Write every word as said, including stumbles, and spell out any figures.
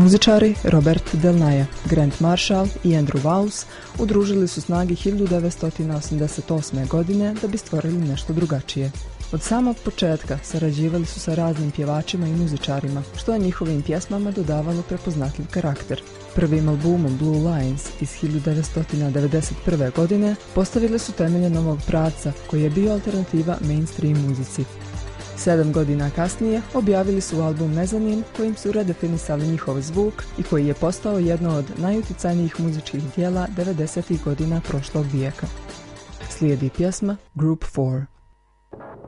Muzičari Robert Del Naja, Grant Marshall i Andrew Wallace udružili su snage hiljadu devetsto osamdeset osme. godine da bi stvorili nešto drugačije. Od samog početka sarađivali su sa raznim pjevačima i muzičarima, što je njihovim pjesmama dodavalo prepoznatljiv karakter. Prvim albumom Blue Lions iz hiljadu devetsto devedeset prve. godine postavili su temelje novog pravca koji je bio alternativa mainstream muzici. Sedam godina kasnije objavili su album Mezanin kojim su redefinisali njihov zvuk i koji je postao jedno od najuticajnijih muzičkih dijela devedesetih godina prošlog vijeka. Slijedi pjesma Group four.